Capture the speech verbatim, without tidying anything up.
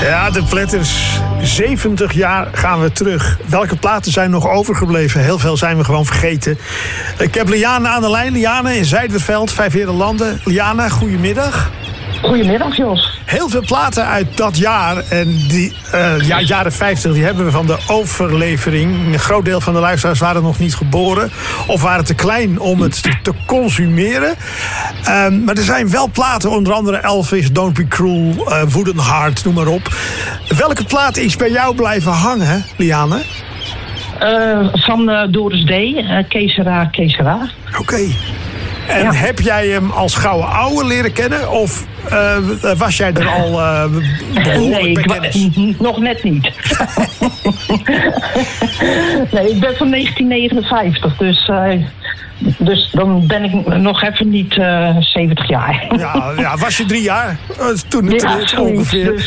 Ja, de Platters. zeventig jaar gaan we terug. Welke platen zijn nog overgebleven? Heel veel zijn we gewoon vergeten. Ik heb Liane aan de lijn. Liane in Zijderveld, Vijfheerenlanden. Liane, goedemiddag. Goedemiddag, Jos. Heel veel platen uit dat jaar. En die uh, ja, jaren vijftig, die hebben we van de overlevering. Een groot deel van de luisteraars waren nog niet geboren. Of waren te klein om het te, te consumeren. Um, maar er zijn wel platen, onder andere Elvis, Don't Be Cruel, uh, Wooden Heart, noem maar op. Welke plaat is bij jou blijven hangen, Liane? Uh, van uh, Doris D. Uh, Kesera, Kesera. Oké. Okay. En ja. Heb jij hem als gouden ouwe leren kennen? Of uh, was jij er al uh, nee, bij kennis? Nee, nog net niet. Nee, ik ben van negentien negenenvijftig, dus... Uh, Dus dan ben ik nog even niet uh, zeventig jaar. Ja, ja, was je drie jaar? Toen het ja, ongeveer. Dus.